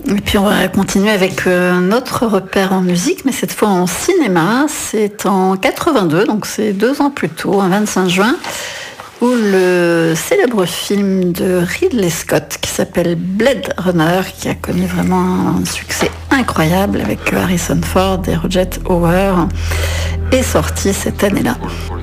Et puis on va continuer avec notre repère en musique, mais cette fois en cinéma. C'est en 82, donc c'est 2 ans plus tôt, un 25 juin, où le célèbre film de Ridley Scott, qui s'appelle Blade Runner, qui a connu vraiment un succès incroyable avec Harrison Ford et Roger Hauer, est sorti cette année-là.